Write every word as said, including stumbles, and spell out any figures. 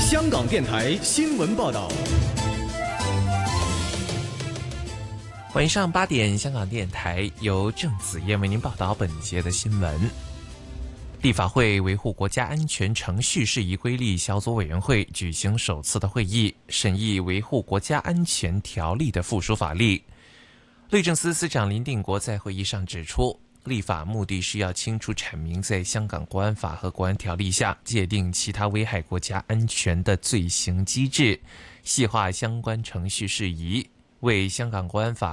香港电台新闻报道。 晚上八点，香港电台由郑子燕为您报道本节的新闻。立法会维护国家安全程序事宜规例小组委员会举行首次的会议，审议维护国家安全条例的附属法例。律政司司长林定国在会议上指出，立法目的是要清楚阐明在香港国安法和国安条例下界定其他危害国家安全的罪行机制，细化相关程序事宜，为香港国安法